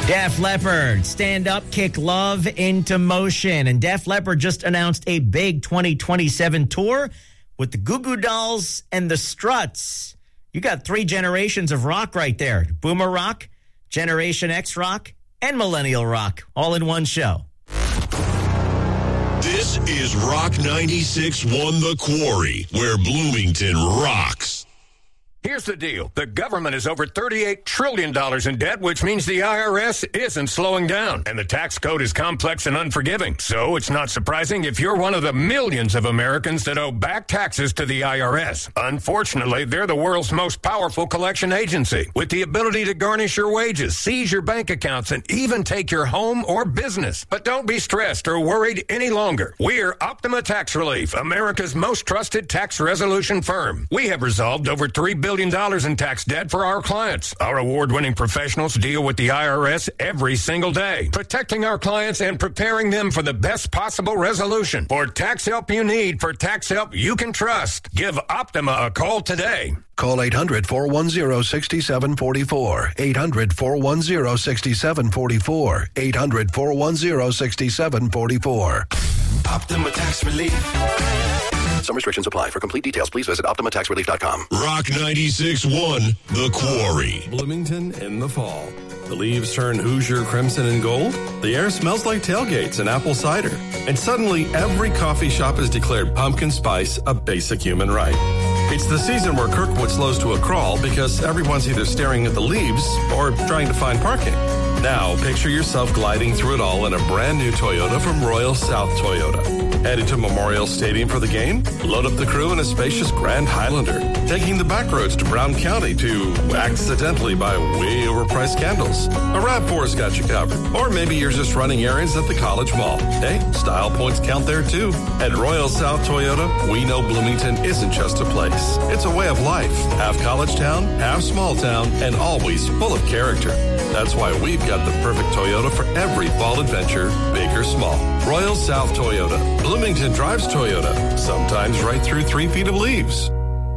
Def Leppard, Stand Up, Kick Love into Motion. And Def Leppard just announced a big 2027 tour with the Goo Goo Dolls and the Struts. You got 3 generations of rock right there. Boomer rock, Generation X rock, and millennial rock, all in one show. This is Rock 96.1 The Quarry, where Bloomington rocks. Here's the deal. The government is over $38 trillion in debt, which means the IRS isn't slowing down. And the tax code is complex and unforgiving. So it's not surprising if you're one of the millions of Americans that owe back taxes to the IRS. Unfortunately, they're the world's most powerful collection agency, with the ability to garnish your wages, seize your bank accounts, and even take your home or business. But don't be stressed or worried any longer. We're Optima Tax Relief, America's most trusted tax resolution firm. We have resolved over $3 billion in tax debt for our clients. Our award-winning professionals deal with the IRS every single day, protecting our clients and preparing them for the best possible resolution. For tax help you need, for tax help you can trust, give Optima a call today. Call 800-410-6744. 800-410-6744. 800-410-6744. Optima Tax Relief. Some restrictions apply. For complete details, please visit OptimaTaxRelief.com. Rock 96.1 The Quarry. Bloomington in the fall. The leaves turn Hoosier crimson and gold. The air smells like tailgates and apple cider. And suddenly, every coffee shop has declared pumpkin spice a basic human right. It's the season where Kirkwood slows to a crawl because everyone's either staring at the leaves or trying to find parking. Now, picture yourself gliding through it all in a brand new Toyota from Royal South Toyota. Headed to Memorial Stadium for the game? Load up the crew in a spacious Grand Highlander. Taking the back roads to Brown County to accidentally buy way overpriced candles. A RAV4's got you covered. Or maybe you're just running errands at the College Mall. Hey, style points count there too. At Royal South Toyota, we know Bloomington isn't just a place. It's a way of life. Half college town, half small town, and always full of character. That's why we've got the perfect Toyota for every fall adventure, big or small. Royal South Toyota. Bloomington drives Toyota, sometimes right through 3 feet of leaves.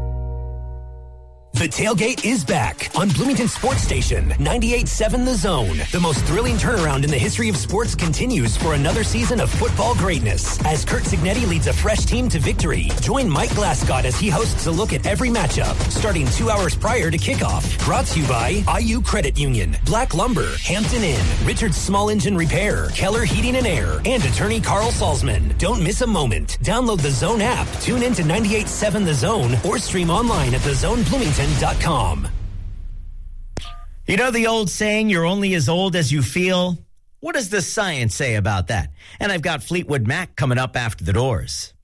The tailgate is back on Bloomington Sports Station, 98.7 The Zone. The most thrilling turnaround in the history of sports continues for another season of football greatness. As Kurt Signetti leads a fresh team to victory, join Mike Glasgow as he hosts a look at every matchup, starting 2 hours prior to kickoff. Brought to you by IU Credit Union, Black Lumber, Hampton Inn, Richard's Small Engine Repair, Keller Heating and Air, and attorney Carl Salzman. Don't miss a moment. Download the Zone app, tune in to 98.7 The Zone, or stream online at thezonebloomington.com. You know the old saying, you're only as old as you feel? What does the science say about that? And I've got Fleetwood Mac coming up after the doors.